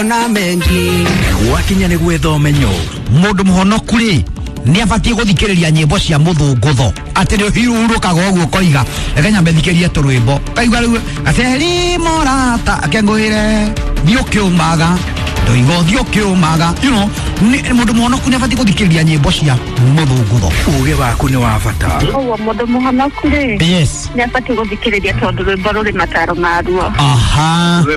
kuona mengi wakinya ni gwethomenyo mundu muhonoku ri ni abatie guthikiriria nyimbo cia muthungutho ati ni hirurukaga uguo koiga ekenya mbethikiririe turwimbo kaigwa riu aceri morata akenguhire thiukiumaga ndoigo thiukiumaga ni mundu muhonoku ni abatie guthikiriria nyimbo cia muthungutho uge waku ni wa bata mundu muhonoku ri yes ni abatie guthikiriria tondu rwimbo ruri mataro maruo aha